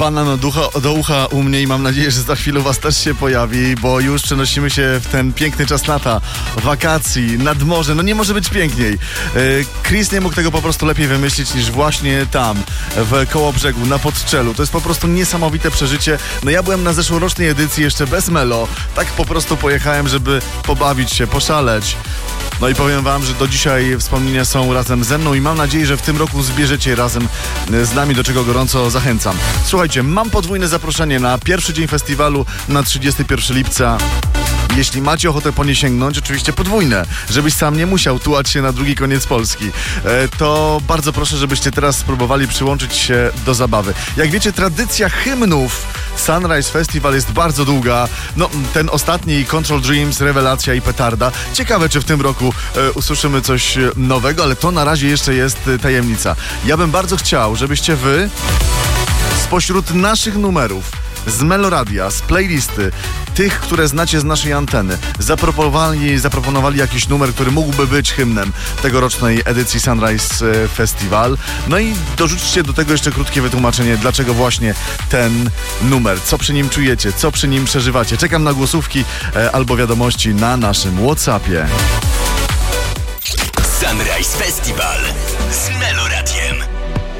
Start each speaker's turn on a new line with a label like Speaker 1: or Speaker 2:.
Speaker 1: Banan do ucha u mnie i mam nadzieję, że za chwilę u was też się pojawi, bo już przenosimy się w ten piękny czas lata, wakacji, nad morze. No nie może być piękniej. Chris nie mógł tego po prostu lepiej wymyślić niż właśnie tam, w Kołobrzegu, na Podczelu. To jest po prostu niesamowite przeżycie. No ja byłem na zeszłorocznej edycji jeszcze bez Melo. Tak po prostu pojechałem, żeby pobawić się, poszaleć. No i powiem wam, że do dzisiaj wspomnienia są razem ze mną i mam nadzieję, że w tym roku zbierzecie razem z nami, do czego gorąco zachęcam. Słuchajcie, mam podwójne zaproszenie na pierwszy dzień festiwalu na 31 lipca. Jeśli macie ochotę po nie sięgnąć, oczywiście podwójne, żebyś sam nie musiał tułać się na drugi koniec Polski, to bardzo proszę, żebyście teraz spróbowali przyłączyć się do zabawy. Jak wiecie, tradycja hymnów Sunrise Festival jest bardzo długa. No, ten ostatni, Control Dreams, Rewelacja i Petarda. Ciekawe, czy w tym roku usłyszymy coś nowego, ale to na razie jeszcze jest tajemnica. Ja bym bardzo chciał, żebyście wy spośród naszych numerów z Meloradia, z playlisty, tych, które znacie z naszej anteny, zaproponowali jakiś numer, który mógłby być hymnem tegorocznej edycji Sunrise Festival. No i dorzućcie do tego jeszcze krótkie wytłumaczenie, dlaczego właśnie ten numer, co przy nim czujecie, co przy nim przeżywacie. Czekam na głosówki albo wiadomości na naszym WhatsAppie.
Speaker 2: Sunrise Festival z Meloradiem.